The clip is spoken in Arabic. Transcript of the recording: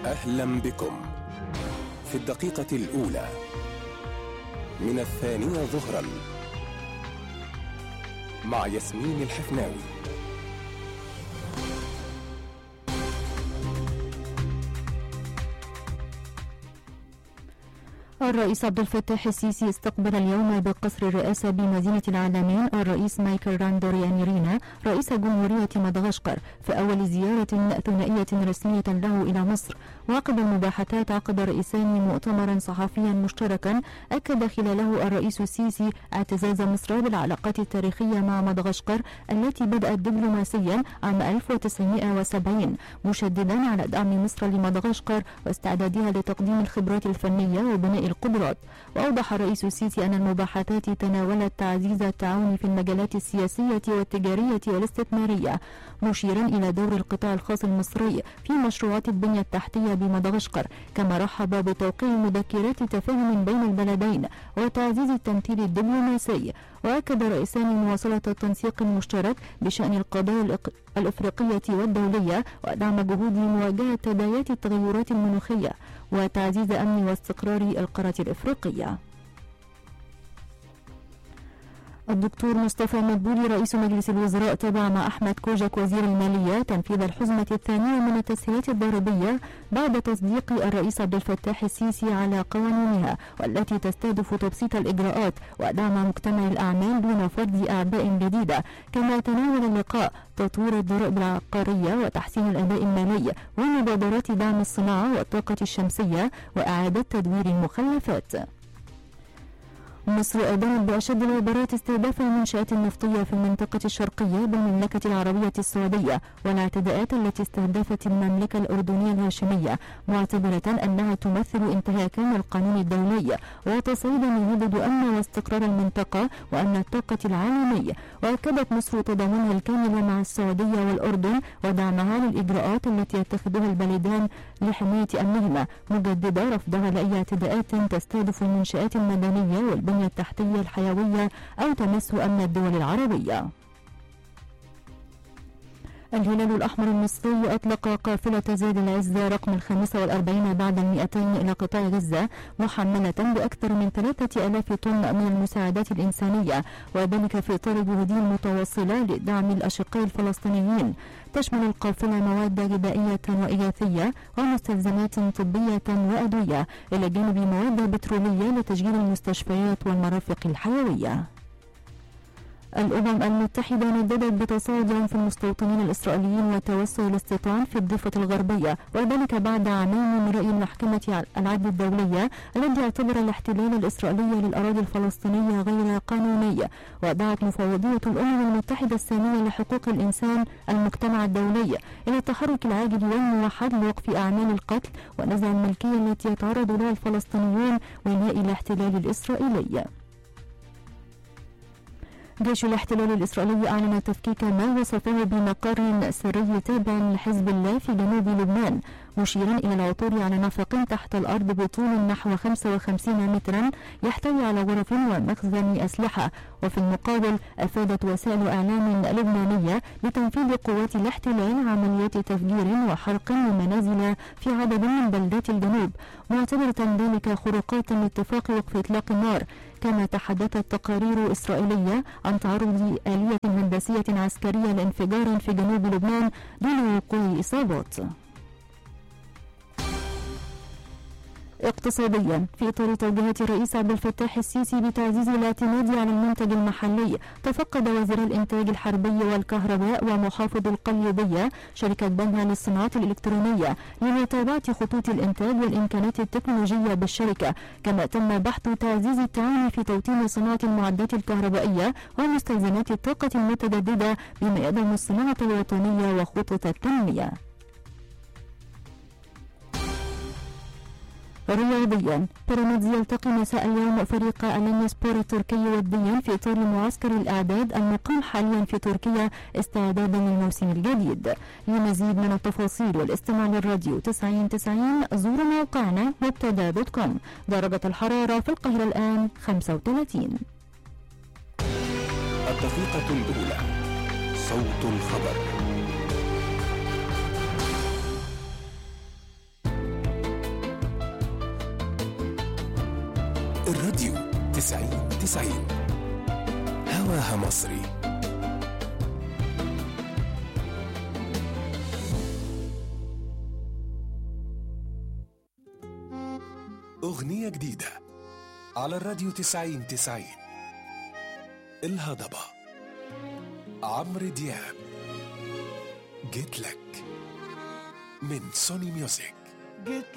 أهلا بكم في الدقيقة الأولى من 2 ظهرا مع ياسمين الحفناوي. الرئيس عبد الفتاح السيسي استقبل اليوم بقصر الرئاسة بمدينة العالمين الرئيس مايكل راندوريانيرينا رئيس جمهورية مدغشقر في أول زيارة ثنائية رسمية له إلى مصر. وعقب المباحثات عقد الرئيسان مؤتمرا صحفيا مشتركا أكد خلاله الرئيس السيسي اعتزاز مصر بالعلاقات التاريخية مع مدغشقر التي بدأت دبلوماسيا عام 1970، مشددا على دعم مصر لمدغشقر واستعدادها لتقديم الخبرات الفنية وبناء القدرات. وأوضح الرئيس السيسي أن المباحثات تناولت تعزيز التعاون في المجالات السياسية والتجارية والاستثمارية، مشيرا إلى دور القطاع الخاص المصري في مشروعات البنية التحتية بمدغشقر، كما رحب بتوقيع مذكرات تفاهم بين البلدين وتعزيز التمثيل الدبلوماسي. وأكد الرئيسان مواصلة التنسيق المشترك بشأن القضايا الإفريقية والدولية ودعم جهود مواجهة تداعيات التغيرات المناخية وتعزيز أمن واستقرار القارة الإفريقية. الدكتور مصطفى مدبولي رئيس مجلس الوزراء تابع مع أحمد كوجك وزير المالية تنفيذ الحزمة الثانية من التسهيلات الضريبية بعد تصديق الرئيس عبد الفتاح السيسي على قوانينها، والتي تستهدف تبسيط الإجراءات ودعم مجتمع الأعمال دون فرض أعباء جديدة. كما تناول اللقاء تطوير الضرائب العقارية وتحسين الأداء المالي ومبادرات دعم الصناعة والطاقة الشمسية وإعادة تدوير المخلفات. مصر أدانت بأشد العبارات استهداف المنشآت النفطية في المنطقة الشرقية بالمملكة العربية السعودية والاعتداءات التي استهدفت المملكة الأردنية الهاشمية، معتبرة أنها تمثل انتهاكا للقانون الدولي وتصعيدا يهدد أمن واستقرار المنطقة وأمن الطاقة العالمي. وأكدت مصر تضامنها الكامل مع السعودية والأردن ودعمها للإجراءات التي يتخذها البلدان لحماية أمنهما، مجددة رفضها لأي اعتداءات تستهدف المنشآت المدنية والبنية التحتية الحيوية أو تمس أمن الدول العربية. الهلال الأحمر المصري أطلق قافلة زاد العزة رقم 45 بعد 200 إلى قطاع غزة، محملة بأكثر من 3000 طن من المساعدات الإنسانية، وذلك في إطار جهوده المتواصلة لدعم الأشقاء الفلسطينيين. تشمل القافلة مواد غذائية وإغاثية ومستلزمات طبية وأدوية، إلى جانب مواد بترولية لتشغيل المستشفيات والمرافق الحيوية. الأمم المتحدة نددت بتصاعد عنف المستوطنين الإسرائيليين وتوسع الاستيطان في الضفة الغربية، وذلك بعد عامين من رأي محكمة العدل الدولية الذي اعتبر الاحتلال الإسرائيلي للأراضي الفلسطينية غير قانوني. ودعت مفوضية الأمم المتحدة السامية لحقوق الإنسان المجتمع الدولي إلى التحرك العاجل والموحد لوقف أعمال القتل ونزع الملكية التي يتعرض لها الفلسطينيون وإنهاء الاحتلال الإسرائيلي. جيش الاحتلال الإسرائيلي أعلن تفكيك ما وصفه بمقر سري تابع لحزب الله في جنوب لبنان، مشيرا إلى العثور على نفق تحت الأرض بطول نحو 55 مترا يحتوي على غرف ومخزن أسلحة. وفي المقابل أفادت وسائل إعلام لبنانية بتنفيذ قوات الاحتلال عمليات تفجير وحرق لمنازل في عدد من بلدات الجنوب، معتبرة ذلك خروقات لاتفاق وقف إطلاق النار. كما تحدثت تقارير إسرائيلية عن تعرض آلية هندسية عسكرية لانفجار في جنوب لبنان دون وقوع إصابات. اقتصاديا، في إطار توجيهات الرئيس عبد الفتاح السيسي بتعزيز الاعتماد على المنتج المحلي، تفقد وزير الإنتاج الحربي والكهرباء ومحافظ القليوبية شركة بنها للصناعات الإلكترونية لمتابعة خطوط الإنتاج والإمكانات التكنولوجية بالشركة. كما تم بحث تعزيز التعاون في توطين صناعة المعدات الكهربائية ومستلزمات الطاقة المتجددة بما يدعم الصناعة الوطنية وخطط التنمية. رياضيا، بيراميدز يلتقي مساء اليوم فريق الانيسبور التركي وديا في إطار معسكر الإعداد المقام حاليا في تركيا استعدادا للموسم الجديد. لمزيد من التفاصيل والاستماع للراديو 90 زوروا موقعنا مبتدا.com. درجة الحرارة في القاهرة الآن 35. الدقيقة الأولى، صوت الخبر. الراديو 90-90 هواها مصري. أغنية جديدة على الراديو 90-90. الهضبة عمرو دياب جيت لك من سوني ميوزك.